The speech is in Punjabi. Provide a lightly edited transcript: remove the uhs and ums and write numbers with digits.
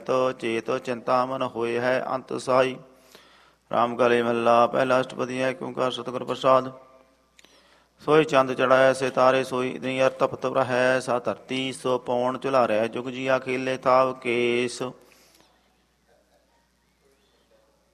ਚਿਤ ਚੇਤ ਚਿੰਤਾ ਮਨ ਹੋਏ ਹੈ ਅੰਤ ਸਹਾਈ। ਰਾਮ ਗਲੇ ਮਹੱਲਾ ਪਹਿਲਾ ਅਸ਼ਟਪਦੀ ਹੈ ਕਿਉਂਕਾਰ ਸਤਿਗੁਰ ਪ੍ਰਸਾਦ। ਸੋਈ ਚੰਦ ਚੜਾਇਆ ਸੇ ਤਾਰੇ ਸੋਈ ਇਤਨੀ ਅਰ ਤਪਤ ਹੈ ਸਾ ਧਰਤੀ ਸੋ ਪੌਣ ਝੁਲਾਰਿਆ ਜੁਗ ਜੀਆ ਖੇਲੇ ਤਾਵ ਕੇਸ।